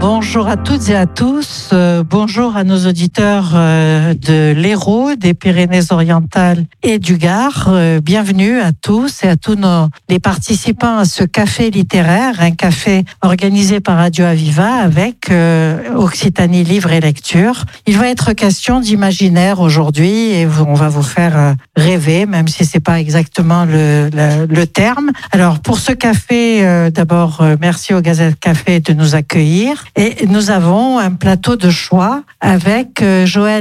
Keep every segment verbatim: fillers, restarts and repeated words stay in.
Bonjour à toutes et à tous. Euh, bonjour à nos auditeurs euh, de l'Hérault, des Pyrénées-Orientales et du Gard. Euh, bienvenue à tous et à tous nos, les participants à ce café littéraire, un café organisé par Radio Aviva avec euh, Occitanie Livre et Lecture. Il va être question d'imaginaire aujourd'hui et on va vous faire euh, rêver, même si c'est pas exactement le, le, le terme. Alors pour ce café, euh, d'abord euh, merci au Gazette Café de nous accueillir. Et nous avons un plateau de choix avec euh, Joël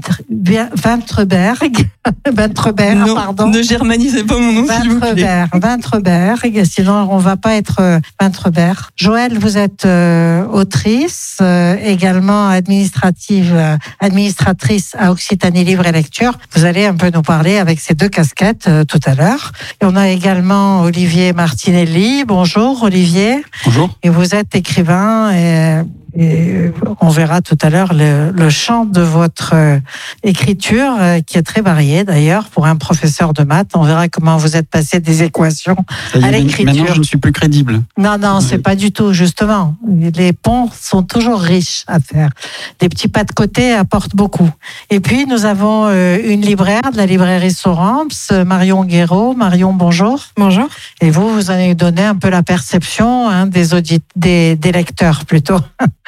Wintreberg. Wintreberg, non, pardon. Ne germanisez pas mon nom, s'il vous plaît. Wintreberg, sinon on va pas être euh, Wintreberg. Joël, vous êtes euh, autrice, euh, également administrative, euh, administratrice à Occitanie Livre et Lecture. Vous allez un peu nous parler avec ces deux casquettes euh, tout à l'heure. Et on a également Olivier Martinelli. Bonjour Olivier. Bonjour. Et vous êtes écrivain et, et on verra tout à l'heure le, le champ de votre euh, écriture euh, qui est très varié d'ailleurs pour un professeur de maths. On verra comment vous êtes passé des équations à l'écriture. Maintenant, je ne suis plus crédible. Non, non, c'est pas du tout, justement. Les ponts sont toujours riches à faire. Des petits pas de côté apportent beaucoup. Et puis, nous avons euh, une libraire de la librairie Sorams, Marion Guéraud. Marion, bonjour. Bonjour. Et vous, vous allez donner un peu la perception hein, des, audit- des, des lecteurs, plutôt.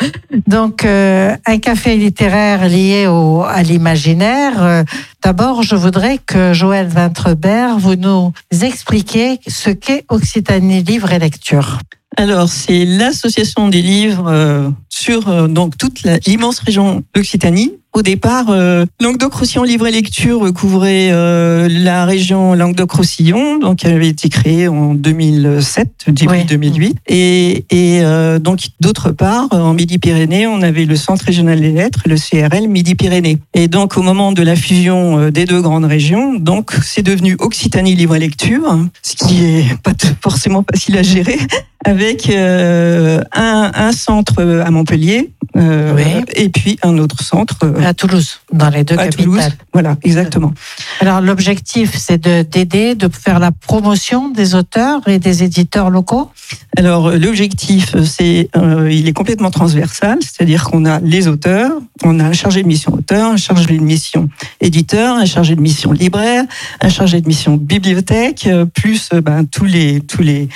Donc, euh, un café littéraire lié au, à l'imaginaire. Euh, d'abord, je voudrais que Joël Wintreberg, vous nous expliquiez ce qu'est Occitanie Livre et Lecture. Alors, c'est l'association des livres euh, sur euh, donc toute la, l'immense région d'Occitanie. Au départ, euh, Languedoc-Roussillon Livre et Lecture couvrait euh, la région Languedoc-Roussillon, donc elle avait été créée en deux mille sept, début oui. deux mille huit. Et, et euh, donc d'autre part, en Midi-Pyrénées, on avait le Centre régional des lettres, le C R L Midi-Pyrénées. Et donc au moment de la fusion des deux grandes régions, donc c'est devenu Occitanie Livre et Lecture, ce qui est pas forcément facile à gérer, avec euh, un, un centre à Montpellier euh, oui. et puis un autre centre à Toulouse, dans les deux à capitales. Toulouse. Voilà, exactement. Alors l'objectif, c'est de, d'aider, de faire la promotion des auteurs et des éditeurs locaux. Alors l'objectif, c'est, euh, il est complètement transversal, c'est-à-dire qu'on a les auteurs, on a un chargé de mission auteur, un chargé de mission éditeur, un chargé de mission libraire, un chargé de mission bibliothèque, plus euh, ben, tous les tous les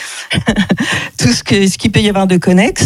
tout ce que ce qu'il peut y avoir de connexe,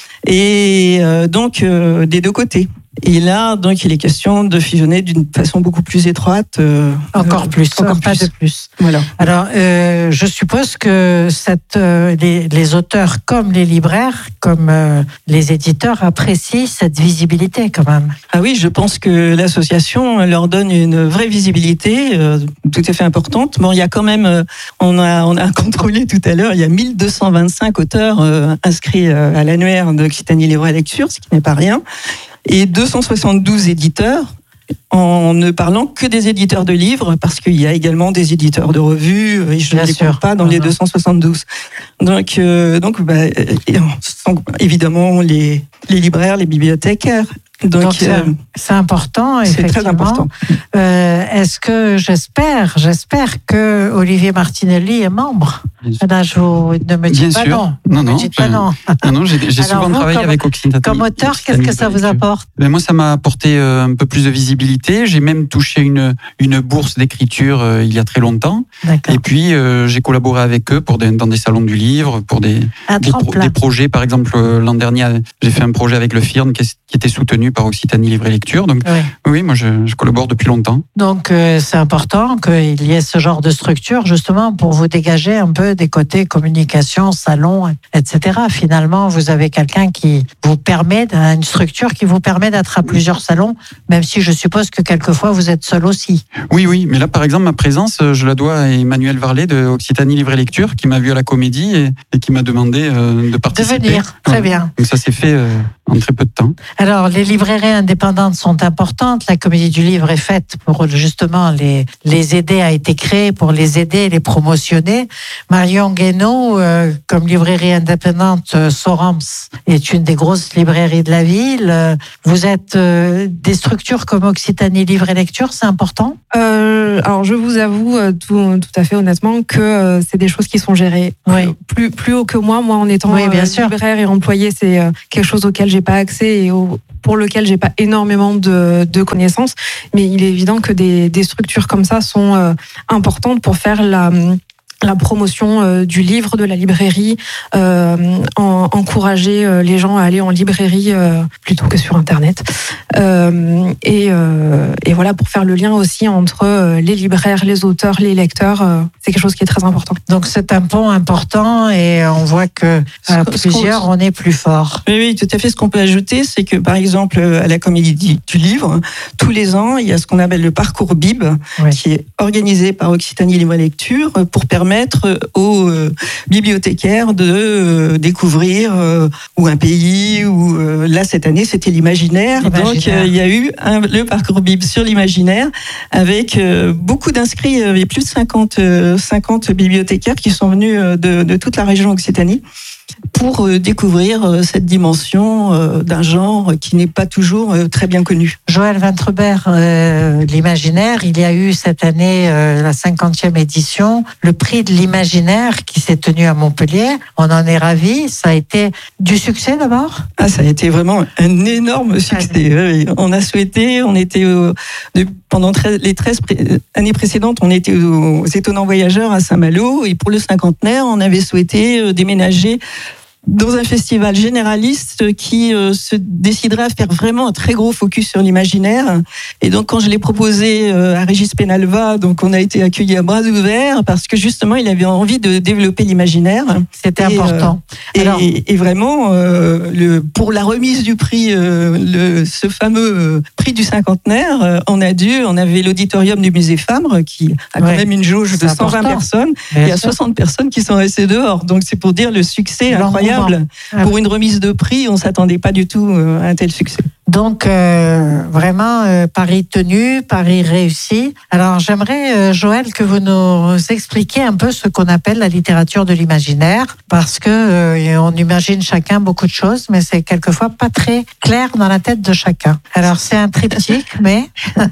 et euh, donc euh, des deux côtés. Et là, donc, il est question de fusionner d'une façon beaucoup plus étroite. Euh, encore plus, euh, encore pas plus. de plus. Voilà. Alors, euh, je suppose que cette, euh, les, les auteurs, comme les libraires, comme euh, les éditeurs, apprécient cette visibilité quand même. Ah oui, je pense que l'association leur donne une vraie visibilité, euh, tout à fait importante. Bon, il y a quand même, euh, on a, on a contrôlé tout à l'heure, il y a mille deux cent vingt-cinq auteurs euh, inscrits euh, à l'annuaire d'Occitanie Livre et Lecture, ce qui n'est pas rien. Et deux cent soixante-douze éditeurs, en ne parlant que des éditeurs de livres, parce qu'il y a également des éditeurs de revues, et je ne les compte pas dans les deux cent soixante-douze. Donc, euh, donc bah, évidemment, les, les libraires, les bibliothécaires. Donc, Donc c'est, euh, c'est important, effectivement. C'est très important. Euh, est-ce que j'espère, j'espère que Olivier Martinelli est membre. Là, je vous ne me dites pas non. Non, non. Me dites pas non. Non, non, j'ai, j'ai souvent vous, travaillé comme, avec Occitanie. Comme auteur, qu'est-ce que ça vous apporte ? Ben moi, ça m'a apporté euh, un peu plus de visibilité. J'ai même touché une une bourse d'écriture euh, il y a très longtemps. D'accord. Et puis euh, j'ai collaboré avec eux pour des, dans des salons du livre, pour des des, pro, des projets. Par exemple, euh, l'an dernier, j'ai fait un projet avec le F I R N qui, est, qui était soutenu par Occitanie Livre et Lecture. Donc oui, oui moi je, je collabore depuis longtemps. Donc euh, c'est important qu'il y ait ce genre de structure justement pour vous dégager un peu des côtés communication, salon, et cetera. Finalement, vous avez quelqu'un qui vous permet, une structure qui vous permet d'être à plusieurs salons, même si je suppose que quelquefois vous êtes seul aussi. Oui, oui, mais là par exemple ma présence, je la dois à Emmanuel Varlet de Occitanie Livre et Lecture qui m'a vu à la Comédie et, et qui m'a demandé euh, de participer. De venir, très ouais. bien. Donc ça s'est fait euh, en très peu de temps. Alors les librairies indépendantes sont importantes. La Comédie du Livre est faite pour justement les, les aider, a été créée pour les aider et les promotionner. Marion Guéraud, euh, comme librairie indépendante, euh, Sorams est une des grosses librairies de la ville. Euh, vous êtes euh, des structures comme Occitanie Livre et Lecture, c'est important ? euh, Alors je vous avoue euh, tout, tout à fait honnêtement que euh, c'est des choses qui sont gérées oui. plus, plus haut que moi. Moi en étant oui, bien euh, sûr. libraire et employée, c'est euh, quelque chose auquel j'ai pas accès et au, pour lequel j'ai pas énormément de, de connaissances. Mais il est évident que des, des structures comme ça sont euh, importantes pour faire la la promotion euh, du livre, de la librairie, euh, en, encourager euh, les gens à aller en librairie euh, plutôt que sur Internet. Euh, et, euh, et voilà, pour faire le lien aussi entre euh, les libraires, les auteurs, les lecteurs, euh, c'est quelque chose qui est très important. Donc c'est un pont important et on voit que à plusieurs, on est plus fort. Oui, oui, tout à fait. Ce qu'on peut ajouter, c'est que par exemple, à la Comédie du Livre, tous les ans, il y a ce qu'on appelle le parcours B I B, oui. qui est organisé par Occitanie Livre et Lecture pour permettre aux euh, bibliothécaires de euh, découvrir euh, ou un pays ou euh, là cette année c'était l'imaginaire. l'imaginaire. Donc euh, il y a eu un, le parcours B I B sur l'imaginaire avec euh, beaucoup d'inscrits. Il y avait plus de cinquante, euh, cinquante bibliothécaires qui sont venus de, de toute la région Occitanie pour euh, découvrir euh, cette dimension euh, d'un genre qui n'est pas toujours euh, très bien connu. Joël Ventrebert, euh, l'imaginaire, il y a eu cette année euh, la cinquantième édition, le prix de l'imaginaire qui s'est tenu à Montpellier. On en est ravis. Ça a été du succès d'abord ? Ah, ça a été vraiment un énorme succès. Oui, on a souhaité, on était euh, de, pendant les treize pré- années précédentes, on était aux Étonnants Voyageurs à Saint-Malo et pour le cinquantenaire, on avait souhaité euh, déménager dans un festival généraliste qui euh, se déciderait à faire vraiment un très gros focus sur l'imaginaire. Et donc, quand je l'ai proposé euh, à Régis Penalva, donc on a été accueillis à bras ouverts parce que justement, il avait envie de développer l'imaginaire. C'était et, important. Euh, Alors, et, et vraiment, euh, le, pour la remise du prix, euh, le, ce fameux euh, prix du cinquantenaire, euh, on a dû, on avait l'auditorium du musée Fabre qui a quand ouais, même une jauge de cent vingt important. Personnes. Bien il y a sûr. soixante personnes qui sont restées dehors. Donc, c'est pour dire le succès incroyable. Pour une remise de prix, on ne s'attendait pas du tout à un tel succès. Donc, euh, vraiment, euh, pari tenu, pari réussi. Alors, j'aimerais, euh, Joël, que vous nous expliquiez un peu ce qu'on appelle la littérature de l'imaginaire, parce que euh, on imagine chacun beaucoup de choses, mais c'est quelquefois pas très clair dans la tête de chacun. Alors, c'est un triptyque, mais...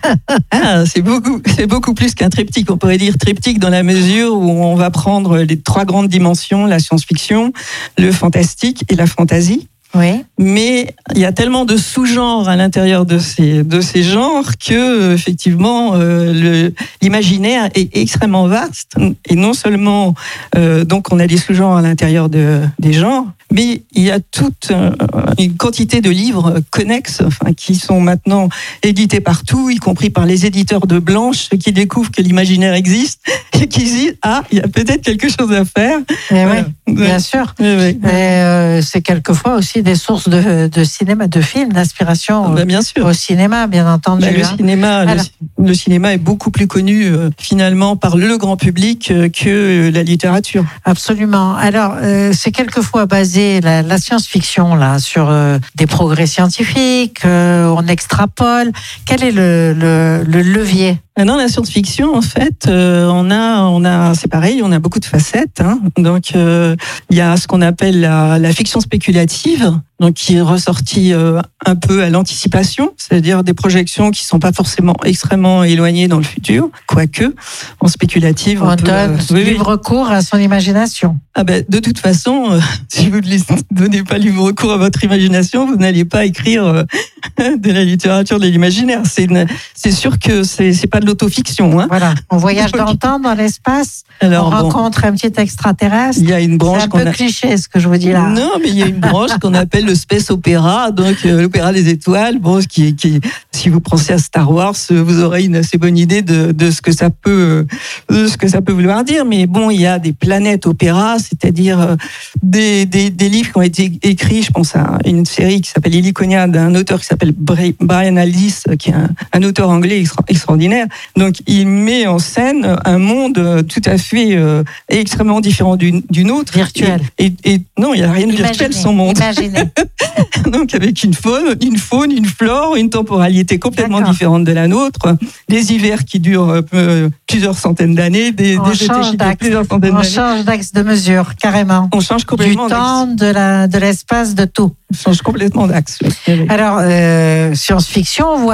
ah, c'est beaucoup, c'est beaucoup plus qu'un triptyque. On pourrait dire triptyque dans la mesure où on va prendre les trois grandes dimensions, la science-fiction, le fantastique et la fantasy. Oui. Mais il y a tellement de sous-genres à l'intérieur de ces de ces genres que effectivement euh, le, l'imaginaire est extrêmement vaste et non seulement euh, donc on a des sous-genres à l'intérieur de des genres, mais il y a toute une quantité de livres connexes, enfin qui sont maintenant édités partout, y compris par les éditeurs de Blanche qui découvrent que l'imaginaire existe et qui disent ah il y a peut-être quelque chose à faire. Et voilà. Oui, bien sûr. Et oui. Et euh, c'est quelquefois aussi des sources de, de cinéma, de films, d'inspiration ben, bien sûr. Au cinéma, bien entendu. Ben, le, hein. cinéma, le, le cinéma est beaucoup plus connu euh, finalement par le grand public euh, que euh, la littérature. Absolument. Alors, euh, c'est quelquefois basé, la, la science-fiction, là, sur euh, des progrès scientifiques, euh, on extrapole. Quel est le, le, le levier ? Dans la science-fiction, en fait, euh, on a, on a, c'est pareil, on a beaucoup de facettes. Hein. Donc, euh, il y a ce qu'on appelle la, la fiction spéculative, donc qui est ressortie euh, un peu à l'anticipation, c'est-à-dire des projections qui sont pas forcément extrêmement éloignées dans le futur, quoique en spéculative, on, on donne peut, euh, libre oui, cours à son imagination. Ah ben, de toute façon, euh, si vous ne donnez pas libre cours à votre imagination, vous n'allez pas écrire euh, de la littérature de l'imaginaire. C'est, une, c'est sûr que c'est, c'est pas de l'autofiction. Hein. Voilà, on voyage dans le temps, dans l'espace, alors, on bon, rencontre un petit extraterrestre. Il y a une branche c'est un peu a... cliché ce que je vous dis là. Non, mais il y a une branche qu'on appelle le space opéra, donc euh, l'opéra des étoiles. Bon, qui, qui, si vous pensez à Star Wars, vous aurez une assez bonne idée de, de ce que ça peut, de ce que ça peut vouloir dire. Mais bon, il y a des planètes opéra, c'est-à-dire des, des, des livres qui ont été écrits. Je pense à une série qui s'appelle Heliconia d'un auteur qui s'appelle Brian Aldiss, qui est un, un auteur anglais extra, extraordinaire. Donc, il met en scène un monde tout à fait euh, extrêmement différent d'une, d'une autre. Virtuel. Et, et, et non, il n'y a rien de Imaginez, virtuel, son monde. Imaginez. Donc, avec une faune, une faune, une flore, une temporalité complètement D'accord. différente de la nôtre, des hivers qui durent euh, plusieurs centaines d'années, des, on des étés qui durent plusieurs centaines on d'années. On change d'axe de mesure, carrément. On change complètement du temps, de, la, de l'espace, de tout. On change complètement d'axe. Alors, euh, science-fiction, on voit bien.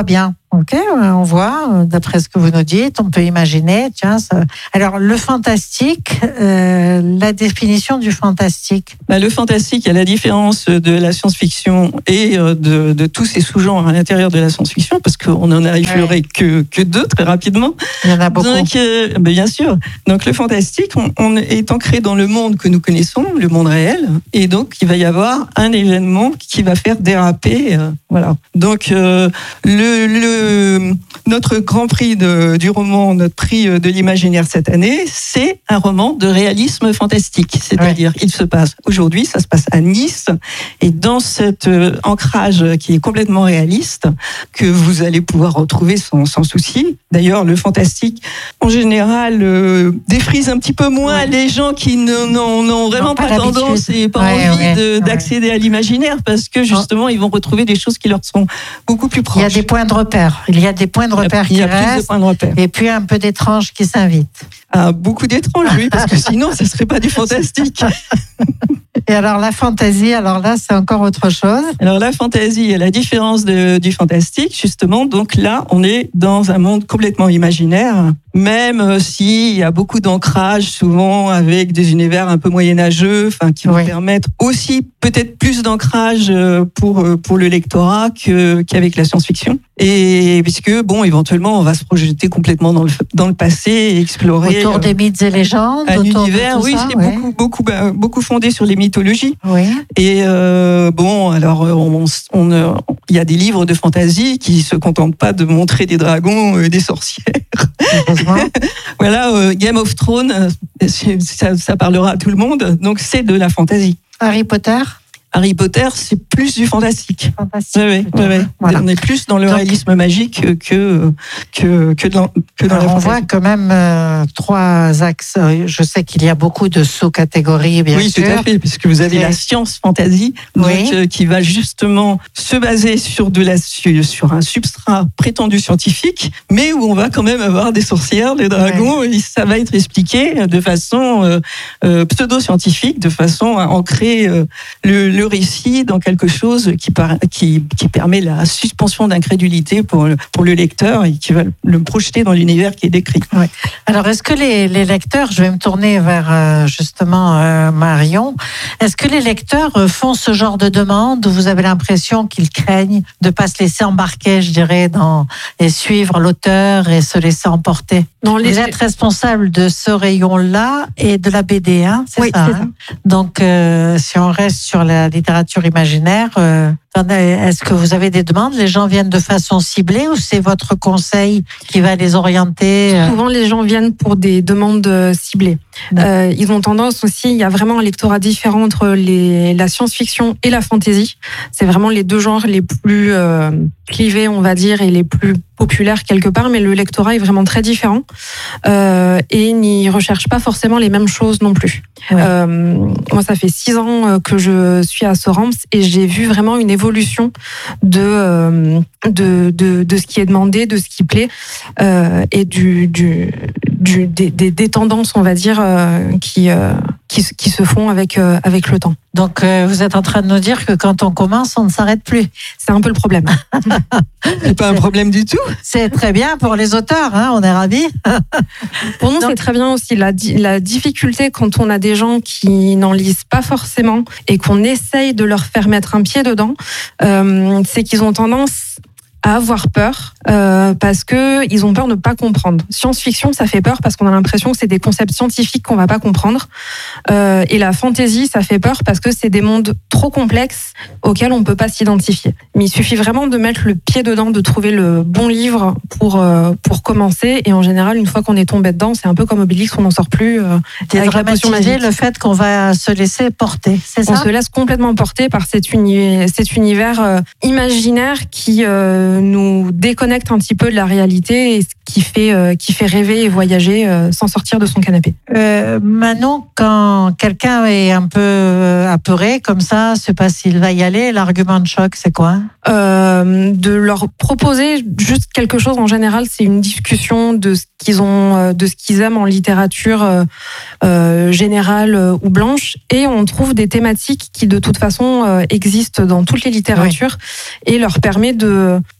Ok, on voit, d'après ce que vous nous dites, on peut imaginer, tiens, ça... Alors, le fantastique, euh, la définition du fantastique. Bah, le fantastique, à la différence de la science-fiction et de, de tous ces sous-genres à l'intérieur de la science-fiction, parce qu'on en a effleuré ouais. que, que deux très rapidement. Il y en a beaucoup. Donc, euh, bah, bien sûr. Donc, le fantastique, on, on est ancré dans le monde que nous connaissons, le monde réel, et donc, il va y avoir un événement qui va faire déraper, euh, voilà. Donc, euh, le, le notre grand prix de, du roman, notre prix de l'imaginaire cette année, c'est un roman de réalisme fantastique. C'est-à-dire, ouais. il se passe aujourd'hui, ça se passe à Nice, et dans cet ancrage qui est complètement réaliste, que vous allez pouvoir retrouver sans, sans souci. D'ailleurs, le fantastique, en général, euh, défrise un petit peu moins ouais. les gens qui n'ont, n'ont vraiment non, pas, pas tendance et pas ouais, envie ouais, de, ouais. d'accéder à l'imaginaire, parce que justement, ils vont retrouver des choses qui leur sont beaucoup plus proches. Il y a des points de repère. Il y a des points de repère qui restent, et puis un peu d'étranges qui s'invitent. Ah, beaucoup d'étranges, oui, parce que sinon, ça ne serait pas du fantastique. Et alors la fantaisie, alors là, c'est encore autre chose. Alors la fantaisie, à la différence de, du fantastique, justement, donc là, on est dans un monde complètement imaginaire, même s'il y a beaucoup d'ancrage, souvent avec des univers un peu moyenâgeux, enfin, qui vont oui. permettre aussi peut-être plus d'ancrage pour, pour le lectorat que, qu'avec la science-fiction. Et puisque, bon, éventuellement, on va se projeter complètement dans le, dans le passé et explorer... Autour des mythes et légendes. Un univers, oui, ça, c'est ouais. beaucoup, beaucoup, beaucoup fondé sur les mythologies. Oui. Et euh, bon, alors, on, on, on, il y a des livres de fantasy qui se contentent pas de montrer des dragons, euh, des sorcières. Voilà, euh, Game of Thrones, ça, ça parlera à tout le monde. Donc, c'est de la fantasy. Harry Potter. Harry Potter, c'est plus du fantastique. Fantastique. Oui, oui, oui. Voilà. On est plus dans le Donc, réalisme magique que que que dans, que dans alors la on voit quand même euh, trois axes. Je sais qu'il y a beaucoup de sous-catégories, bien oui, sûr. Oui, tout à fait, puisque vous avez c'est... la science fantasy, donc oui. euh, qui va justement se baser sur de la sur un substrat prétendu scientifique, mais où on va quand même avoir des sorcières, des dragons, oui. et ça va être expliqué de façon euh, euh, pseudo-scientifique, de façon à ancrer euh, le le récit dans quelque chose qui, par, qui, qui permet la suspension d'incrédulité pour, pour le lecteur et qui va le projeter dans l'univers qui est décrit. Ouais. Alors, est-ce que les, les lecteurs, je vais me tourner vers euh, justement euh, Marion, est-ce que les lecteurs font ce genre de demande où vous avez l'impression qu'ils craignent de ne pas se laisser embarquer, je dirais, dans, et suivre l'auteur et se laisser emporter? Non, les... Vous êtes responsable de ce rayon-là et de la B D, hein, c'est oui, ça, c'est hein ça. Donc, euh, si on reste sur la littérature imaginaire, euh, est-ce que vous avez des demandes? Les gens viennent de façon ciblée ou c'est votre conseil qui va les orienter? Souvent, les gens viennent pour des demandes ciblées. Euh, ils ont tendance aussi, il y a vraiment un lectorat différent entre les, la science-fiction et la fantasy. C'est vraiment les deux genres les plus euh, clivés, on va dire, et les plus populaires quelque part, mais le lectorat est vraiment très différent euh, et n'y recherche pas forcément les mêmes choses non plus. Ouais. Euh, moi, ça fait six ans que je suis à Sorams et j'ai vu vraiment une évolution de, euh, de, de, de ce qui est demandé, de ce qui plaît euh, et du, du, du, des, des, des tendances, on va dire, euh, qui, euh, qui, qui se font avec, euh, avec le temps. Donc, euh, vous êtes en train de nous dire que quand on commence, on ne s'arrête plus. C'est un peu le problème. C'est pas un problème du tout. C'est très bien pour les auteurs, hein, on est ravis. Pour nous, Donc, c'est très bien aussi. La, la difficulté quand on a des gens qui n'en lisent pas forcément et qu'on essaye de leur faire mettre un pied dedans, euh, c'est qu'ils ont tendance à avoir peur euh, parce que ils ont peur de ne pas comprendre. Science-fiction, ça fait peur parce qu'on a l'impression que c'est des concepts scientifiques qu'on va pas comprendre. Euh, et la fantasy, ça fait peur parce que c'est des mondes trop complexes auxquels on peut pas s'identifier. Mais il suffit vraiment de mettre le pied dedans, de trouver le bon livre pour euh, pour commencer. Et en général, une fois qu'on est tombé dedans, c'est un peu comme Obélix, on n'en sort plus. Euh, avec la potion magique. Le fait qu'on va se laisser porter, c'est ça? On se laisse complètement porter par cet, uni- cet univers euh, imaginaire qui euh, nous déconnecte un petit peu de la réalité et qui fait, euh, qui fait rêver et voyager euh, sans sortir de son canapé. Euh, Manon, quand quelqu'un est un peu apeuré comme ça, je ne sais pas s'il va y aller, l'argument de choc, c'est quoi? euh, De leur proposer juste quelque chose. En général, c'est une discussion de ce qu'ils ont, de ce qu'ils aiment en littérature euh, euh, générale euh, ou blanche, et on trouve des thématiques qui de toute façon euh, existent dans toutes les littératures, oui. Et leur permet de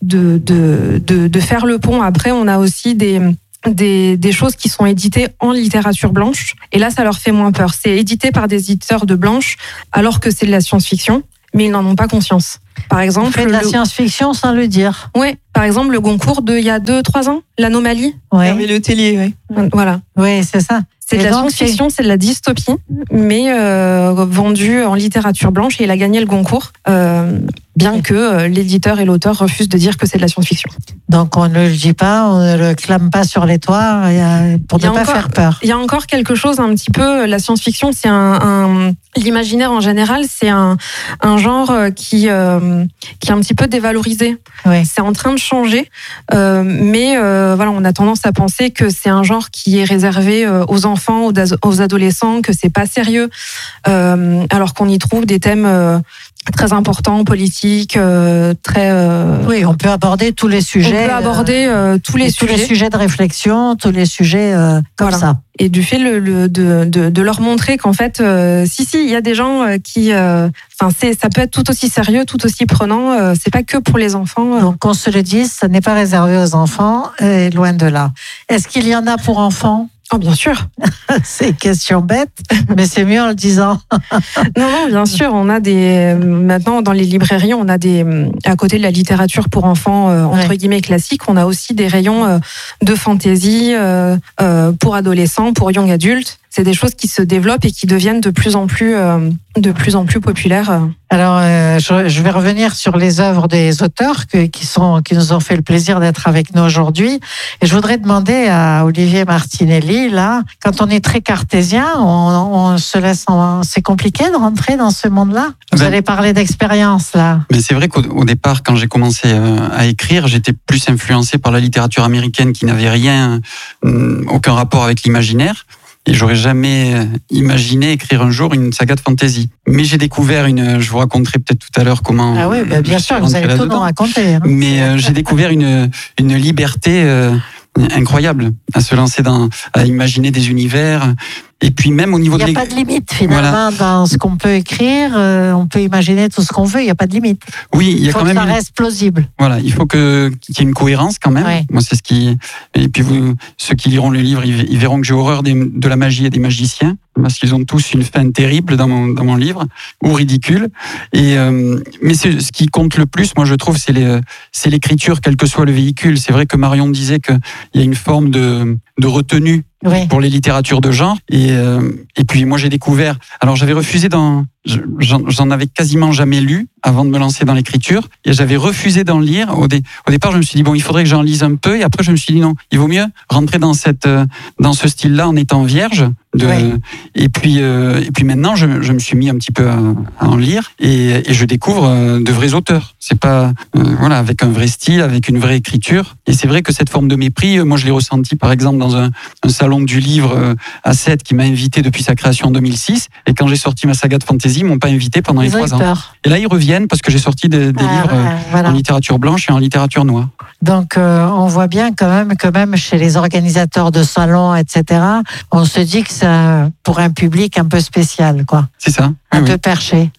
de, de, de, de faire le pont. Après, on a aussi des... Des, des choses qui sont éditées en littérature blanche. Et là, ça leur fait moins peur. C'est édité par des éditeurs de blanche, alors que c'est de la science-fiction, mais ils n'en ont pas conscience. Par exemple, on fait de la le... science-fiction sans le dire. Oui, par exemple, le Goncourt de il y a deux trois ans, l'Anomalie. Ouais. Hervé Le Tellier, oui. Voilà. Oui, c'est ça. C'est de la science-fiction, c'est de la dystopie, mais euh, vendue en littérature blanche, et il a gagné le Goncourt, euh, bien que euh, l'éditeur et l'auteur refusent de dire que c'est de la science-fiction. Donc on ne le dit pas, on ne le clame pas sur les toits pour ne pas encore, faire peur. Il y a encore quelque chose un petit peu, la science-fiction, c'est un, un l'imaginaire en général, c'est un, un genre qui, euh, qui est un petit peu dévalorisé. Oui. C'est en train de changer, euh, mais euh, voilà, on a tendance à penser que c'est un genre qui est réservé aux enfants, aux adolescents, que c'est pas sérieux, euh, alors qu'on y trouve des thèmes euh, très importants, politiques, euh, très. Euh... Oui, on peut aborder tous les sujets. On peut aborder euh, tous les tous sujets. les sujets de réflexion, tous les sujets euh, comme voilà. ça. Et du fait le, le, de, de, de leur montrer qu'en fait, euh, si si, il y a des gens qui, enfin, euh, c'est, ça peut être tout aussi sérieux, tout aussi prenant. Euh, c'est pas que pour les enfants. Donc qu'on se le dise, ça n'est pas réservé aux enfants, et loin de là. Est-ce qu'il y en a pour enfants? Oh, bien sûr. C'est une question bête, mais c'est mieux en le disant. Non, non, bien sûr. On a des, maintenant, dans les librairies, on a des, à côté de la littérature pour enfants, euh, entre ouais. guillemets, classique, on a aussi des rayons euh, de fantaisie euh, euh, pour adolescents, pour young adultes. C'est des choses qui se développent et qui deviennent de plus en plus, euh, de plus en plus populaires. Alors, euh, je, je vais revenir sur les œuvres des auteurs que, qui sont, qui nous ont fait le plaisir d'être avec nous aujourd'hui. Et je voudrais demander à Olivier Martinelli, là, quand on est très cartésien, on, on se laisse, en, c'est compliqué de rentrer dans ce monde-là. Vous ben, allez parler d'expérience, là. Mais c'est vrai qu'au au départ, quand j'ai commencé à écrire, j'étais plus influencé par la littérature américaine qui n'avait rien, aucun rapport avec l'imaginaire. Et j'aurais jamais imaginé écrire un jour une saga de fantasy. Mais j'ai découvert une, je vous raconterai peut-être tout à l'heure comment. Ah oui, bah bien sûr, vous allez tout nous raconter. Hein. Mais euh, j'ai découvert une, une liberté euh, incroyable à se lancer dans, à imaginer des univers. Et puis même au niveau de... Il n'y a pas de limite finalement voilà. dans ce qu'on peut écrire, euh, on peut imaginer tout ce qu'on veut, il n'y a pas de limite. Oui, il y a il faut quand que même... ça reste plausible. Voilà, il faut que, qu'il y ait une cohérence quand même. Ouais. Moi, c'est ce qui... Et puis vous, ceux qui liront le livre, ils verront que j'ai horreur des, de la magie et des magiciens, parce qu'ils ont tous une fin terrible dans mon, dans mon livre, ou ridicule. Et, euh, mais c'est, ce qui compte le plus, moi je trouve, c'est, les, c'est l'écriture, quel que soit le véhicule. C'est vrai que Marion disait qu'il y a une forme de, de retenue oui. pour les littératures de genre. Et, euh, et puis moi j'ai découvert... Alors j'avais refusé d'en... J'en, j'en avais quasiment jamais lu avant de me lancer dans l'écriture. Et j'avais refusé d'en lire. Au, dé, au départ, je me suis dit, bon, il faudrait que j'en lise un peu. Et après, je me suis dit, non, il vaut mieux rentrer dans, cette, dans ce style-là en étant vierge. De, oui. et, puis, euh, et puis maintenant, je, je me suis mis un petit peu à, à en lire. Et, et je découvre de vrais auteurs. C'est pas... Euh, voilà, avec un vrai style, avec une vraie écriture. Et c'est vrai que cette forme de mépris, moi, je l'ai ressenti, par exemple, dans un, un salon du livre à Sète qui m'a invité depuis sa création en deux mille six. Et quand j'ai sorti ma saga de fantasy, ils m'ont pas invité pendant les trois ans. Et là, ils reviennent parce que j'ai sorti des, des ah, livres euh, voilà. en littérature blanche et en littérature noire. Donc, euh, on voit bien quand même, quand même, chez les organisateurs de salons, et cetera, on se dit que c'est pour un public un peu spécial, quoi. C'est ça. Un oui, peu oui. perché.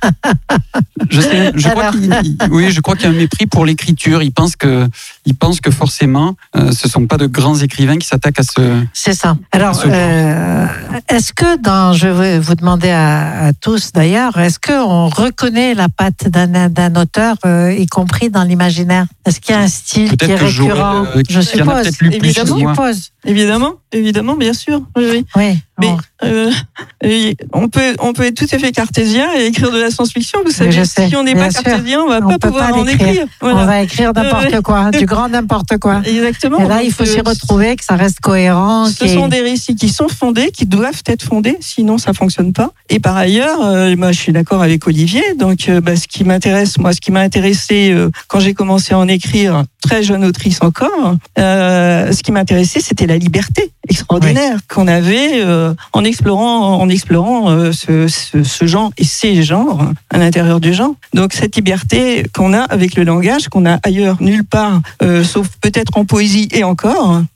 je sais, je crois qu'il, oui, je crois qu'il y a un mépris pour l'écriture. Ils pensent que, ils pensent que forcément, euh, ce sont pas de grands écrivains qui s'attaquent à ce. C'est ça. Alors, ce euh, est-ce que dans, je vais vous demander à, à tous d'ailleurs, est-ce que on reconnaît la patte d'un, d'un auteur, euh, y compris dans l'imaginaire? Est-ce qu'il y a un style peut-être qui est récurrent? Euh, je suppose. Évidemment, je suppose. Évidemment, évidemment, bien sûr. Oui. oui. oui Mais euh, on peut, on peut être tout à fait cartésien et écrire de la science-fiction. Vous savez, si on n'est pas sûr. cartésien, on va on pas pouvoir pas en écrire. Voilà. On va écrire n'importe euh, quoi, du grand n'importe quoi. Exactement. Et là, il faut s'y retrouver, que ça reste cohérent. Ce sont est... des récits qui sont fondés, qui doivent être fondés, sinon ça fonctionne pas. Et par ailleurs, euh, moi, je suis d'accord avec Olivier. Donc, euh, bah, ce qui m'intéresse, moi, ce qui m'a intéressé euh, quand j'ai commencé à en écrire, très jeune autrice encore, euh, ce qui m'intéressait, c'était la liberté extraordinaire oui. qu'on avait euh, en explorant, en explorant euh, ce, ce, ce genre et ces genres à l'intérieur du genre. Donc cette liberté qu'on a avec le langage, qu'on a ailleurs nulle part, euh, sauf peut-être en poésie et encore,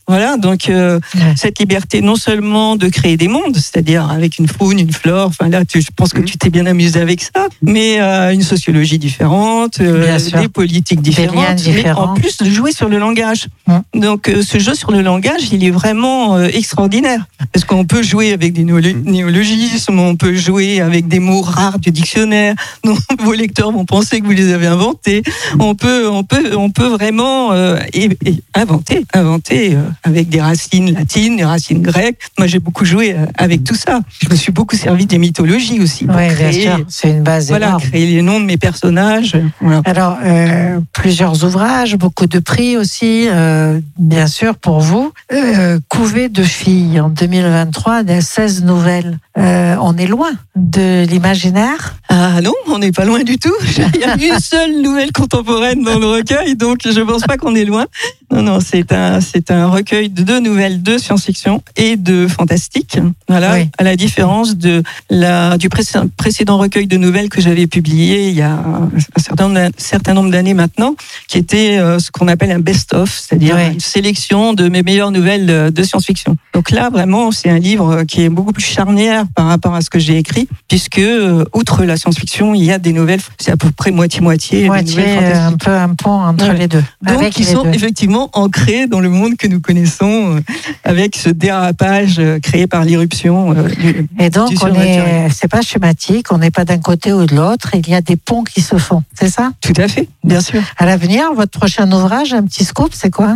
Voilà, donc euh, ouais. cette liberté non seulement de créer des mondes, c'est-à-dire avec une faune, une flore, enfin là, tu, je pense que tu t'es bien amusé avec ça, mais euh, une sociologie différente, euh, des politiques différentes, des mais en plus de jouer sur le langage. Ouais. Donc euh, ce jeu sur le langage, il est vraiment euh, extraordinaire, parce qu'on peut jouer avec des néologismes, on peut jouer avec des mots rares du dictionnaire, dont vos lecteurs vont penser que vous les avez inventés. On peut, on peut, on peut vraiment euh, et, et inventer, inventer. Euh, avec des racines latines, des racines grecques. Moi, j'ai beaucoup joué avec tout ça. Je me suis beaucoup servi des mythologies aussi. Oui, bien sûr. C'est une base voilà, énorme. Créer les noms de mes personnages. Voilà. Alors, euh, plusieurs ouvrages, beaucoup de prix aussi, euh, bien sûr, pour vous. Euh, Couvée de filles, en deux mille vingt-trois, des seize nouvelles. Euh, on est loin de l'imaginaire. Ah non, on n'est pas loin du tout. Il y a une seule nouvelle contemporaine dans le recueil, donc je ne pense pas qu'on est loin. Non, non, c'est un, c'est un recueil de deux nouvelles de science-fiction et de fantastique. Voilà, oui. À la différence de la, du précédent recueil de nouvelles que j'avais publié il y a un certain, un certain nombre d'années maintenant, qui était ce qu'on appelle un best-of, c'est-à-dire oui. une sélection de mes meilleures nouvelles de science-fiction. Donc là, vraiment, c'est un livre qui est beaucoup plus charnière par rapport à ce que j'ai écrit, puisque, outre la science-fiction, il y a des nouvelles, c'est à peu près moitié-moitié. Moitié, un peu un pont entre ouais. les deux. Donc, avec ils sont deux. effectivement ancrés dans le monde que nous connaissons, euh, avec ce dérapage euh, créé par l'irruption. Euh, du, Et donc, du on est, c'est pas schématique, on n'est pas d'un côté ou de l'autre, il y a des ponts qui se font, c'est ça? Tout à fait, bien sûr. À l'avenir, votre prochain ouvrage, un petit scoop, c'est quoi?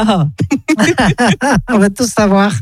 On va tout savoir.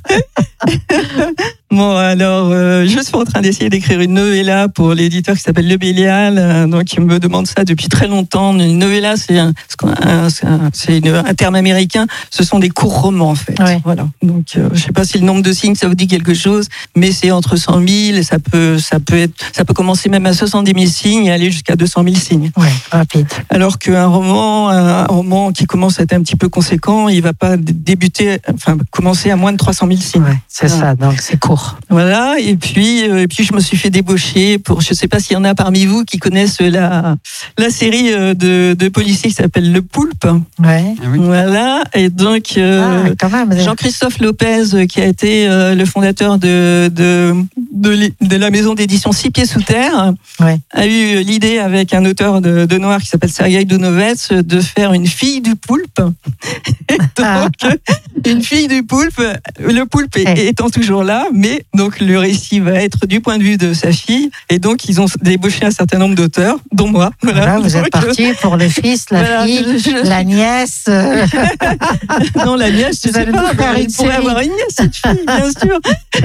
Bon, alors, euh, je suis en train d'essayer d'écrire une novella pour l'éditeur qui s'appelle Le Bélial, euh, donc il me demande ça depuis très longtemps. Une novella, c'est un, c'est un, c'est une, un terme américain. Ce sont des courts romans, en fait. Oui. Voilà. Donc, euh, je sais pas si le nombre de signes ça vous dit quelque chose, mais c'est entre cent mille et ça peut, ça peut être, ça peut commencer même à soixante-dix mille signes et aller jusqu'à deux cent mille signes. Oui, rapide. Alors qu'un roman, un roman qui commence à être un petit peu conséquent, il va pas débuter, enfin, commencer à moins de trois cent mille signes. Oui, c'est voilà. Ça, donc c'est court. Voilà, et puis, euh, et puis je me suis fait débaucher pour, je sais pas s'il y en a parmi vous qui connaissent la, la série de, de policiers qui s'appelle Le Poulpe. Ouais. Ah oui. Voilà, et donc, euh, ah, Jean-Christophe Lopez, qui a été euh, le fondateur de, de, de, de la maison d'édition Six Pieds Sous Terre, ouais. a eu l'idée avec un auteur de, de noir qui s'appelle Sergueï Dounovets de faire une fille du poulpe. Et donc, ah. une fille du poulpe, le poulpe hey. étant toujours là, mais donc le récit va être du point de vue de sa fille, et donc ils ont débauché un certain nombre d'auteurs, dont moi. Voilà, voilà vous êtes parti pour le fils, la voilà, fille, je, je, la nièce. Non, la nièce, je sais pas, elle pourrait avoir une nièce, cette fille, bien sûr.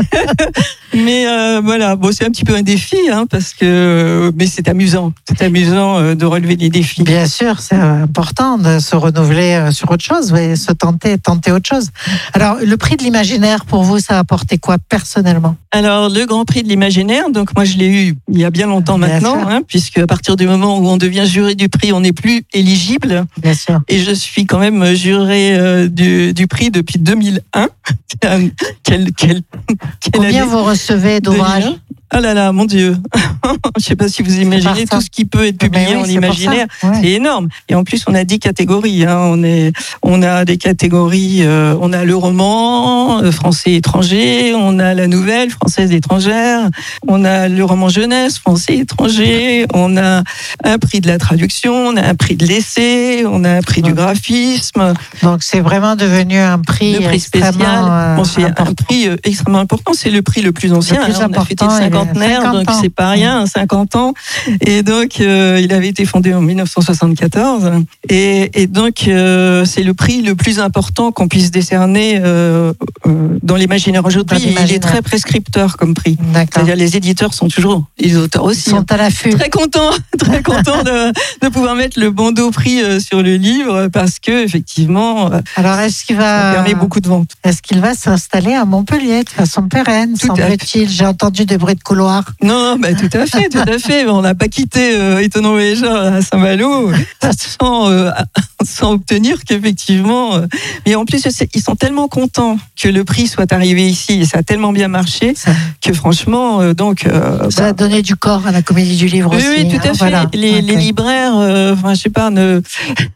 Mais euh, voilà, bon, c'est un petit peu un défi, hein, parce que, mais c'est amusant, c'est amusant euh, de relever des défis. Bien sûr, c'est important de se renouveler sur autre chose, ouais, se tenter, tenter autre chose. Alors, le prix de l'imaginaire pour vous, ça a apporté quoi personnellement? Alors, le Grand Prix de l'imaginaire, donc moi je l'ai eu il y a bien longtemps bien maintenant, hein, puisque à partir du moment où on devient juré du prix, on n'est plus éligible. Bien sûr. Et je suis quand même juré euh, du, du prix depuis deux mille un. quel, quel, quel Combien année vous recevez d'ouvrages? Ah là là, mon Dieu. Je sais pas si vous imaginez tout ce qui peut être publié oui, en imaginaire. Ouais. C'est énorme. Et en plus, on a dix catégories. Hein. On, est, on a des catégories, euh, on a le roman euh, français étranger, on a la nouvelle française étrangère, on a le roman jeunesse français étranger, on a un prix de la traduction, on a un prix de l'essai, on a un prix ouais. du graphisme. Donc c'est vraiment devenu un prix, le prix spécial. Euh, bon, c'est important. Un prix euh, extrêmement important. C'est le prix le plus ancien. Le plus hein. On a fêté le cinquantenaire, donc c'est pas rien, cinquante ans. Et donc, euh, il avait été fondé en dix-neuf cent soixante-quatorze. Et, et donc, euh, c'est le prix le plus important qu'on puisse décerner euh, euh, dans l'imaginaire aujourd'hui. Il est très prescripteur comme prix. C'est-à-dire, les éditeurs sont toujours, les auteurs aussi, ils sont à l'affût. Très contents, très contents de, de pouvoir mettre le bandeau prix sur le livre parce que, effectivement, alors, est-ce qu'il va, ça permet beaucoup de ventes. Est-ce qu'il va s'installer à Montpellier de façon pérenne, semble-t-il? J'ai entendu des bruits de couloir. Non, bah, tout à fait, tout à fait. On n'a pas quitté euh, Étonnant Voyageur à Saint-Malo sans, euh, sans obtenir qu'effectivement. Euh, mais en plus, ils sont tellement contents que le prix soit arrivé ici et ça a tellement bien marché ça. que franchement, euh, donc. Euh, ça bah, a donné du corps à la Comédie du Livre oui, aussi. Oui, tout à hein, fait. Voilà. Les, okay. les libraires, enfin, euh, je sais pas, ne,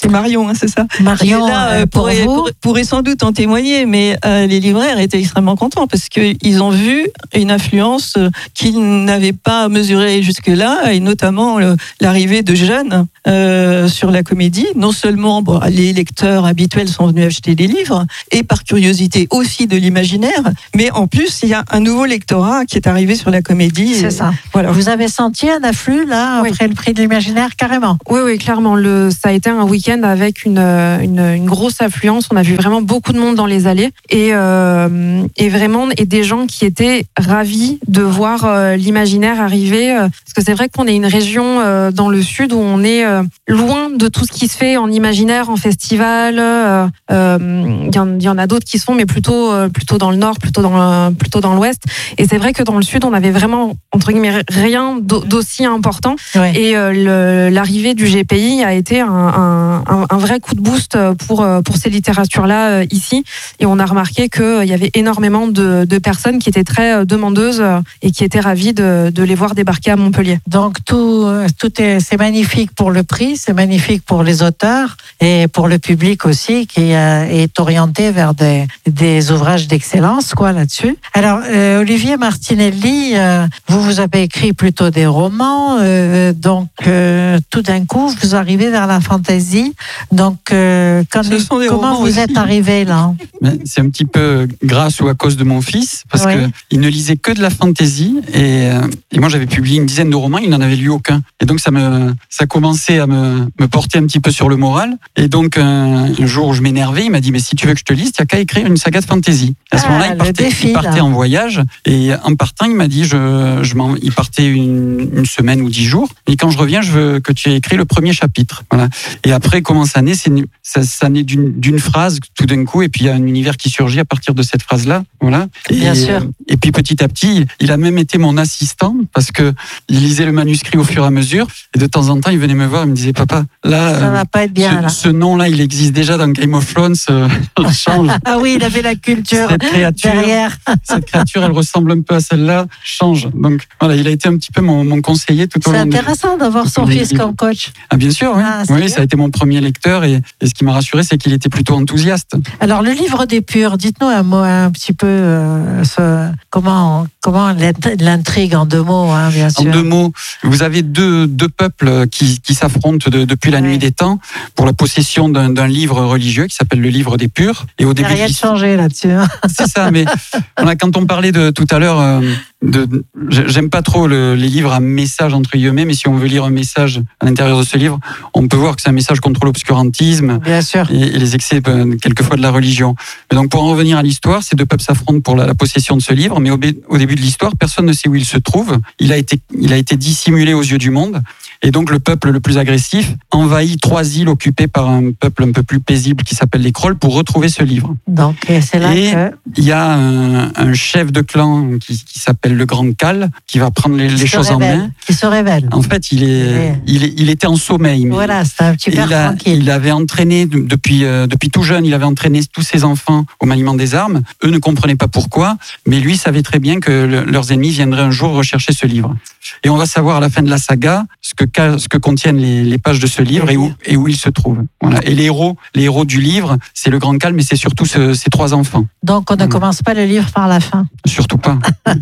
C'est Marion, hein, c'est ça. Marion, là, euh, pour pourrait, vous... pourrait, pourrait sans doute en témoigner, mais euh, les libraires étaient extrêmement contents parce qu'ils ont vu une influence qu'ils n'avaient pas mesurée jusque-là, et notamment euh, l'arrivée de jeunes euh, sur la comédie. Non seulement bon, les lecteurs habituels sont venus acheter des livres, et par curiosité aussi de l'imaginaire, mais en plus, il y a un nouveau lectorat qui est arrivé sur la comédie. C'est ça. Voilà. Vous avez senti un afflux, là, oui. après le prix de l'imaginaire, carrément? Oui, oui, clairement. Le, ça a été un week-end avec une, une, une grosse affluence. On a vu vraiment beaucoup de monde dans les allées, et, euh, et vraiment, et des gens qui étaient ravis de voir euh, l'imaginaire arriver. Euh, parce que c'est vrai qu'on est une région euh, dans le sud où on est euh, loin de tout ce qui se fait en imaginaire, en festival. Euh, euh, y, en, y en a d'autres qui se font, mais plutôt, euh, plutôt dans le nord, plutôt dans, le, plutôt dans l'ouest. Et c'est vrai que dans le sud, on avait vraiment, entre guillemets, rien d'aussi important. Ouais. Et euh, le, l'arrivée du G P I a été un, un, un, un vrai coup de boost pour, pour ces littératures-là euh, ici. Et on a remarqué qu'il y avait énormément de, de personnes qui étaient très demandeuses et qui étaient ravies de, de les voir débarquer à Montpellier. Donc tout, tout est, c'est magnifique pour le prix, c'est magnifique pour les auteurs et pour le public aussi qui euh, est orienté vers des, des ouvrages d'excellence, quoi, là-dessus. Alors, euh, Olivier Martinelli, euh, vous, vous avez écrit plutôt des romans, euh, donc euh, tout d'un coup, vous arrivez vers la fantaisie. Donc, euh, quand, comment vous aussi. êtes arrivé là? C'est un petit peu grâce ou à cause de mon fils, parce oui. qu'il ne lisait que de la fantaisie, et, et moi j'avais publié une dizaine de romans, il n'en avait lu aucun. Et donc ça me, ça commençait à me, me porter un petit peu sur le moral. Et donc un, un jour où je m'énervais, il m'a dit, mais si tu veux que je te lise, tu n'as qu'à écrire une saga de fantaisie. À ce ah, moment-là, il partait, défi, il partait en voyage, et en partant, il m'a dit, je, je m'en, il partait une, une semaine ou dix jours, et quand je reviens, je veux que tu aies écrit le premier chapitre. Voilà. Et après, comment ça naît? C'est une, ça, ça naît d'une, d'une phrase tout d'un coup, et puis il y a un univers qui surgit à partir de cette phrase-là. Voilà. Et, Bien sûr. Et puis petit à petit, il a même été mon assistant, parce que il lisait le manuscrit au fur et à mesure, et de temps en temps, il venait me voir et me disait, papa, là, ça euh, va pas être bien, ce, là. ce nom-là, il existe déjà dans Game of Thrones, euh, change. Ah oui, il avait la culture cette créature, derrière. Cette créature, elle ressemble un peu à celle-là, change. Donc voilà, il a été un petit peu mon, mon conseiller tout au long. C'est intéressant de, d'avoir son fils livres. Comme coach. Ah bien sûr, oui. Ah, oui, ça a été mon premier lecteur, et, et ce qui m'a rassuré, c'est qu'il était plutôt enthousiaste. Alors le livre des purs, dites-nous un mot, un petit peu, euh, ce, comment, comment l'intrigue en deux mots, hein, bien sûr. En deux mots, vous avez deux, deux peuples qui, qui s'affrontent de, depuis la ouais. nuit des temps pour la possession d'un, d'un livre religieux qui s'appelle le livre des purs. Et au début, il n'y a rien de changé là-dessus. Hein. C'est ça, mais voilà, quand on parlait de tout à l'heure, euh, de, j'aime pas trop le, les livres à message entre guillemets, mais si on veut lire un message à l'intérieur de ce livre, on peut voir que c'est un message contre l'obscurantisme Bien sûr. Et, et les excès ben, quelquefois de la religion. Mais donc pour en revenir à l'histoire, ces deux peuples s'affrontent pour la, la possession de ce livre, mais au, au début de l'histoire, personne ne sait où il se trouve. Il a été, il a été dissimulé aux yeux du monde. Et donc le peuple le plus agressif envahit trois îles occupées par un peuple un peu plus paisible qui s'appelle les Krolls pour retrouver ce livre. Donc c'est là et que... il y a un, un chef de clan qui, qui s'appelle le Grand Cal qui va prendre les, les choses révèle, en main. Qui se révèle. En fait, il, est, il, est, il était en sommeil. Mais voilà, c'était un petit peu tranquille. Il avait entraîné, depuis, euh, depuis tout jeune, il avait entraîné tous ses enfants au maniement des armes. Eux ne comprenaient pas pourquoi, mais lui savait très bien que le, leurs ennemis viendraient un jour rechercher ce livre. Et on va savoir à la fin de la saga ce que, ce que contiennent les, les pages de ce livre et où, et où il se trouve. Voilà. Et les héros, les héros du livre, c'est le Grand Cal, mais c'est surtout ce, ces trois enfants. Donc on ne voilà. commence pas le livre par la fin. Surtout pas.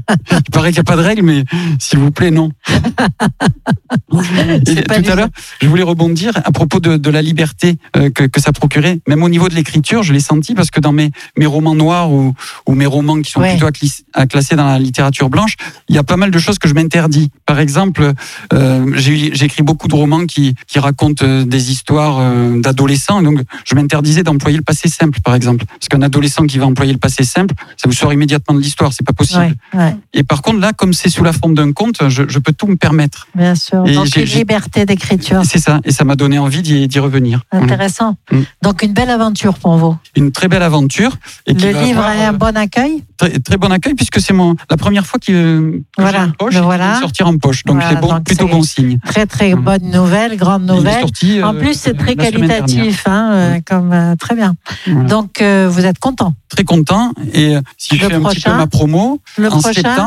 Il paraît qu'il n'y a pas de règle, mais s'il vous plaît, non. Et tout à l'heure, je voulais rebondir à propos de, de la liberté euh, que, que ça procurait. Même au niveau de l'écriture, je l'ai senti parce que dans mes, mes romans noirs ou, ou mes romans qui sont ouais. plutôt à, clis, à classer dans la littérature blanche, il y a pas mal de choses que je m'interdis. Par exemple, euh, j'ai, j'ai écrit beaucoup de romans qui, qui racontent des histoires euh, d'adolescents. Donc, je m'interdisais d'employer le passé simple, par exemple. Parce qu'un adolescent qui va employer le passé simple, ça vous sort immédiatement de l'histoire. C'est pas possible. Ouais, ouais. Et par contre, là, comme c'est sous la forme d'un conte, je, je peux tout me permettre. Bien sûr. Et donc, j'ai, une liberté d'écriture. C'est ça. Et ça m'a donné envie d'y, d'y revenir. Intéressant. Voilà. Donc, une belle aventure pour vous. Une très belle aventure. Et le livre a un bon accueil? Très, très bon accueil, puisque c'est mon, la première fois qu'il, que voilà. j'ai une poche, le voilà. sortir en poche. Donc, voilà, c'est bon, plutôt bon signe. Très, très bonne nouvelle, grande nouvelle. Sorti, en plus, c'est très qualitatif, hein, euh, comme, euh, très bien. Voilà. Donc, euh, vous êtes content? Très content. Et si je le fais prochain, un petit peu ma promo, le en prochain, septembre,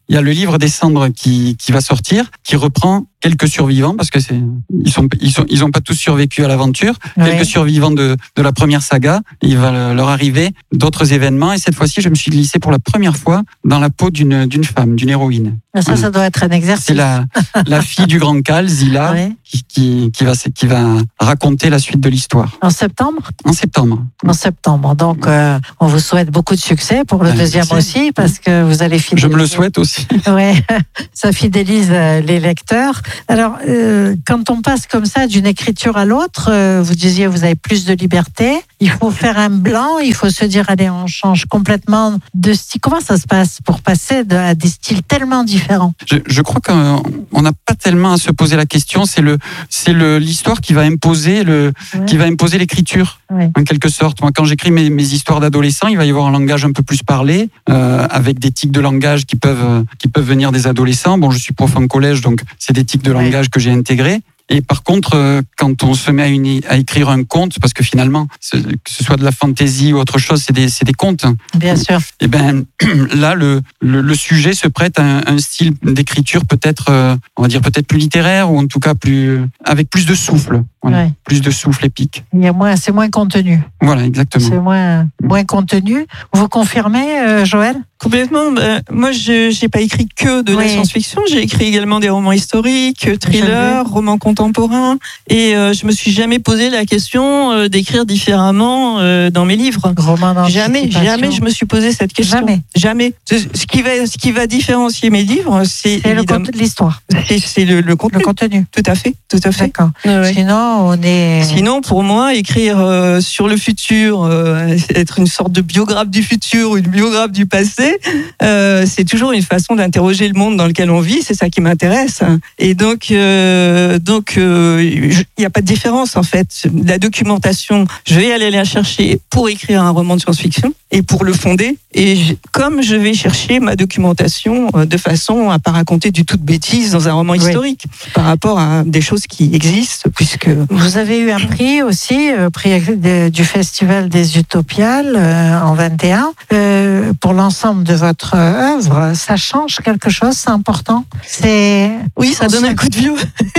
il y a le livre des cendres qui, qui va sortir, qui reprend quelques survivants, parce que c'est, ils sont, ils sont, ils ont pas tous survécu à l'aventure. Oui. Quelques survivants de, de la première saga. Il va leur arriver d'autres événements. Et cette fois-ci, je me suis glissé pour la première fois dans la peau d'une, d'une femme, d'une héroïne. Ça, voilà. Ça doit être un exercice. C'est la, la fille du grand Khal, Zila, oui. qui, qui, qui va, qui va raconter la suite de l'histoire. En septembre? En septembre. En septembre. Donc, euh, on vous souhaite beaucoup de succès pour le ben, deuxième merci. Aussi, parce que vous allez fidéliser. Je me le souhaite aussi. Oui, ça fidélise les lecteurs. Alors, euh, quand on passe comme ça d'une écriture à l'autre, euh, vous disiez vous avez plus de liberté. Il faut faire un blanc, il faut se dire allez, on change complètement de style. Comment ça se passe pour passer de, à des styles tellement différents? Je, je crois qu'on n'a pas tellement à se poser la question. C'est le, c'est le, l'histoire qui va imposer le, ouais. qui va imposer l'écriture, ouais. en quelque sorte. Moi, quand j'écris mes, mes histoires d'adolescents, il va y avoir un langage un peu plus parlé, euh, avec des tics de langage qui peuvent, qui peuvent venir des adolescents. Bon, je suis prof en collège, donc c'est des tics de langage ouais. que j'ai intégrés. Et par contre, quand on se met à, une, à écrire un conte, parce que finalement, que ce soit de la fantaisie ou autre chose, c'est des, c'est des contes. Bien sûr. Et ben là, le, le, le sujet se prête à un, un style d'écriture peut-être, on va dire peut-être plus littéraire, ou en tout cas plus avec plus de souffle. Voilà, ouais. Plus de souffle épique. Il y a moins, c'est moins contenu. Voilà, exactement. C'est moins, moins contenu. Vous confirmez, euh, Joël? Complètement. Bah, moi, je n'ai pas écrit que de oui. la science-fiction. J'ai écrit également des romans historiques, thrillers, romans contemporains. Et euh, je me suis jamais posé la question euh, d'écrire différemment euh, dans mes livres. Jamais, jamais je me suis posé cette question. Jamais. Jamais. Ce qui va, ce qui va différencier mes livres, c'est, c'est le contenu de l'histoire. C'est, c'est le, le contenu. Le contenu. Tout à fait, tout à fait. D'accord. Ouais, ouais. Sinon, on est. Sinon, pour moi, écrire euh, sur le futur, euh, être une sorte de biographe du futur ou une biographe du passé. Euh, c'est toujours une façon d'interroger le monde dans lequel on vit, c'est ça qui m'intéresse. Et donc, euh, donc, il euh, n'y a pas de différence en fait. La documentation, je vais aller la chercher pour écrire un roman de science-fiction et pour le fonder. Et je, comme je vais chercher ma documentation euh, de façon à pas raconter du tout de bêtises dans un roman oui. historique par rapport à des choses qui existent, puisque vous avez eu un prix aussi, euh, prix de, du Festival des Utopiales euh, en vingt et un euh, pour l'ensemble de votre œuvre. Ça change quelque chose, c'est important. C'est oui, ça donne un coup de vieux.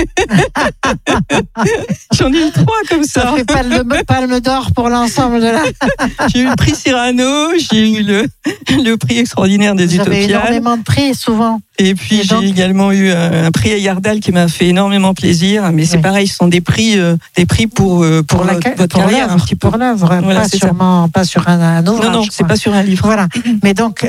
J'en ai eu trois comme ça. Ça fait palme, palme d'or pour l'ensemble de la. J'ai eu le prix Cyrano, j'ai eu le, le prix extraordinaire des Utopiales. Vous avez énormément de prix souvent. Et puis et donc... j'ai également eu un, un prix Ayardal qui m'a fait énormément plaisir. Mais c'est oui. pareil, ce sont des prix, euh, des prix pour euh, pour, pour la, votre pour carrière, un petit peu. Pour l'œuvre, voilà, pas sûrement, ça. Pas sur un, un ouvrage. Non, non, c'est pas sur un livre. Voilà. Mais donc,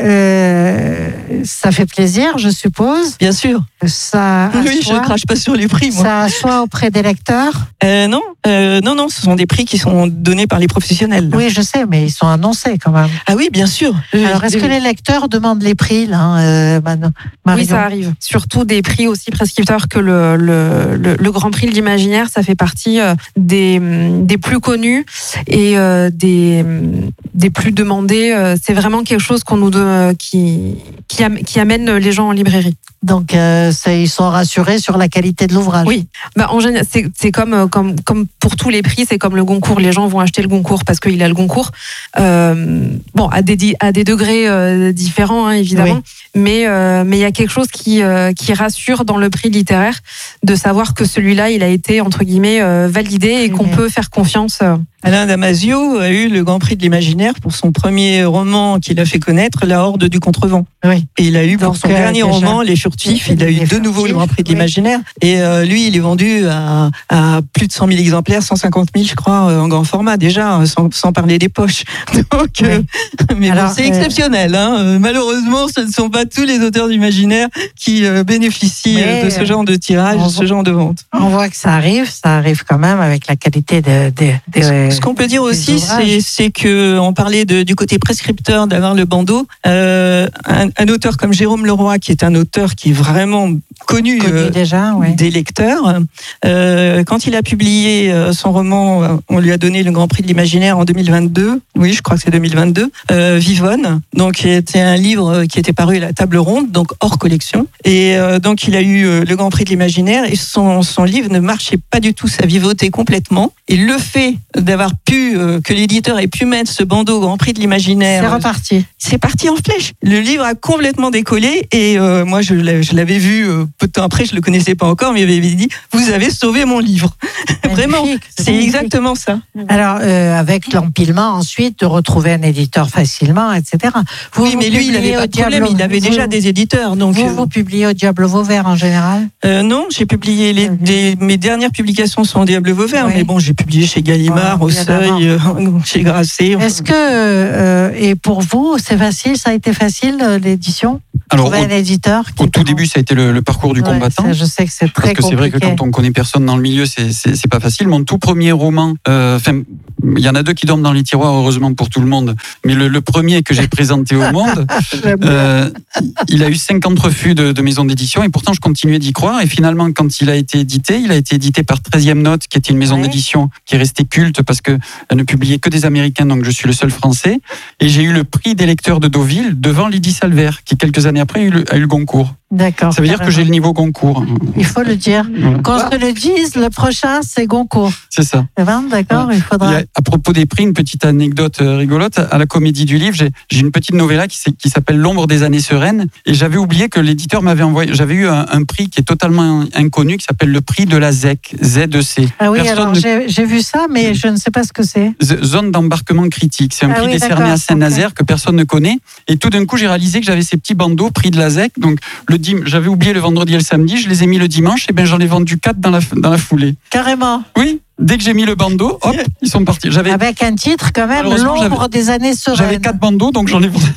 euh, ça fait plaisir, je suppose. Bien sûr. Ça. Oui, je ne crache pas sur les prix, moi. Ça soit auprès des lecteurs. Euh, non, euh, non, non, ce sont des prix qui sont donnés par les professionnels. Là. Oui, je sais, mais ils sont annoncés quand même. Ah oui, bien sûr. Alors, est-ce que les lecteurs demandent les prix là, euh, Marion ? Oui, ça arrive. Surtout des prix aussi prescripteurs que le, le, le, le Grand Prix de l'Imaginaire, ça fait partie des, des plus connus et euh, des, des plus demandés. C'est vraiment quelque chose qu'on nous de, qui, qui, am, qui amène les gens en librairie. Donc, euh, ils sont rassurés sur la qualité de l'ouvrage. Oui, bah, en général, c'est, c'est comme, comme, comme pour tous les prix, c'est comme le Goncourt. Les gens vont acheter le Goncourt parce qu'il a le Goncourt. Euh, bon, à des, à des degrés euh, différents, hein, évidemment. Oui. Mais euh, mais il y a quelque chose qui euh, qui rassure dans le prix littéraire de savoir que celui-là, il a été entre guillemets euh, validé et qu'on oui. peut faire confiance. Euh. Alain Damasio a eu le Grand Prix de l'Imaginaire pour son premier roman qu'il a fait connaître, La Horde du Contrevent. Oui. Et il a eu pour Donc, son euh, dernier déjà... roman, Les Furtifs, il a eu de nouveau le Grand Prix de l'Imaginaire. Oui. Et euh, lui, il est vendu à, à plus de cent mille exemplaires, cent cinquante mille, je crois, en grand format déjà, sans, sans parler des poches. Donc, oui. euh, mais Alors, bon, c'est euh... exceptionnel. Hein. Malheureusement, ce ne sont pas tous les auteurs d'imaginaire qui euh, bénéficient mais de ce genre de tirage, de ce genre de vente. On voit que ça arrive, ça arrive quand même avec la qualité de... de, de Ce qu'on peut dire aussi, c'est, c'est que on parlait de, du côté prescripteur d'avoir le bandeau. Euh, un, un auteur comme Jérôme Leroy, qui est un auteur qui est vraiment connu, connu euh, déjà, ouais. des lecteurs, euh, quand il a publié son roman, on lui a donné le Grand Prix de l'Imaginaire en deux mille vingt-deux. Oui, je crois que c'est deux mille vingt-deux. Euh, Vivonne, donc qui était un livre qui était paru à la Table Ronde, donc hors collection. Et euh, donc il a eu le Grand Prix de l'Imaginaire et son, son livre ne marchait pas du tout, ça vivotait complètement. Et le fait d'avoir d'avoir pu, euh, que l'éditeur ait pu mettre ce bandeau au Grand Prix de l'imaginaire. C'est reparti. C'est parti en flèche. Le livre a complètement décollé et euh, moi je l'avais, je l'avais vu euh, peu de temps après, je le connaissais pas encore, mais il m'avait dit vous avez sauvé mon livre. Vraiment, c'est, c'est exactement ça. Alors euh, avec l'empilement ensuite de retrouver un éditeur facilement, et cetera. Vous, oui, vous mais lui il avait pas de problème, il avait déjà des éditeurs. Donc vous, vous publiez au Diable Vauvert en général? euh, Non, j'ai publié les, les, mes dernières publications sont au Diable Vauvert, oui. Mais bon, j'ai publié chez Gallimard, ouais, au Seuil, euh, chez Grasset. Enfin. Est-ce que euh, et pour vous, c'est facile, ça a été facile l'édition? Alors, au, un éditeur au tout début, ça a été le, le parcours du ouais, combattant. Ça, je sais que c'est très Parce que compliqué. c'est vrai que quand on connaît personne dans le milieu, c'est, c'est, c'est pas facile. Mon tout premier roman, euh, enfin, il y en a deux qui dorment dans les tiroirs, heureusement pour tout le monde. Mais le, le premier que j'ai présenté au monde, euh, il a eu cinquante refus de, de maison d'édition et pourtant je continuais d'y croire. Et finalement, quand il a été édité, il a été édité par treizième Note, qui était une maison ouais. d'édition qui est restée culte parce qu'elle ne publiait que des Américains, donc je suis le seul Français. Et j'ai eu le prix des lecteurs de Deauville devant Lydie Salvert, qui quelques années après a eu le, a eu le Goncourt. D'accord. Ça veut dire que j'ai le niveau Goncourt. Il faut le dire. Voilà. Qu'on se le dise, le prochain, c'est Goncourt. C'est ça. C'est bon, d'accord, ouais. Il faudra. Et à propos des prix, une petite anecdote rigolote. À la Comédie du Livre, j'ai, j'ai une petite novella qui, qui s'appelle L'ombre des années sereines. Et j'avais oublié que l'éditeur m'avait envoyé. J'avais eu un, un prix qui est totalement inconnu, qui s'appelle le prix de la Z E C. Z E C. Ah oui, Personne alors ne... j'ai, j'ai vu ça, mais je ne sais pas ce que c'est. Zone d'embarquement critique. C'est un ah prix oui, décerné à Saint-Nazaire okay. que personne ne connaît. Et tout d'un coup, j'ai réalisé que j'avais ces petits bandeaux, prix de la Z E C. Donc, le dim... j'avais oublié le vendredi et le samedi, je les ai mis le dimanche, et ben j'en ai vendu quatre dans la, dans la foulée. Carrément. Oui, dès que j'ai mis le bandeau, hop, ils sont partis. J'avais... Avec un titre quand même, L'ombre des années sereines. J'avais quatre bandeaux, donc j'en ai vendu.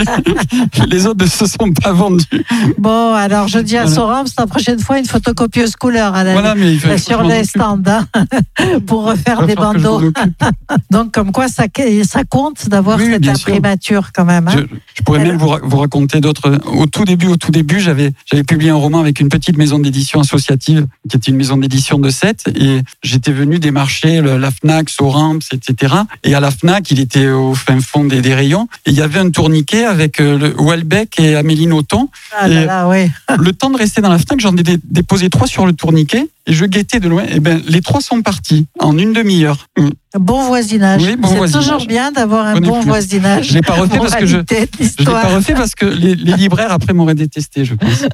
Les autres ne se sont pas vendus. Bon, alors je dis à voilà. Soram, c'est la prochaine fois une photocopieuse couleur à la, voilà, mais fait, sur les stands hein, pour refaire des bandeaux. Donc comme quoi ça, ça compte d'avoir oui, cette imprimature quand même. Hein. Je, je pourrais alors... même vous, vous raconter d'autres. Au tout début, au tout début, j'avais, j'avais publié un roman avec une petite maison d'édition associative qui était une maison d'édition de sept et j'étais venu démarcher le, la Fnac, Soramps, et cetera. Et à la Fnac, il était au fin fond des, des rayons et il y avait un tourniquet avec le Houellebecq et Amélie Nothomb. Ah là là, oui. Le temps de rester dans la Fnac, j'en ai dé- déposé trois sur le tourniquet et je guettais de loin. Et ben les trois sont partis en une demi-heure. Mmh. Bon voisinage. Oui, bon c'est voisinage. toujours bien d'avoir un bon, bon voisinage. Je l'ai pas refait parce que je. Je l'ai pas refait parce que les, les libraires après m'auraient détesté, je pense.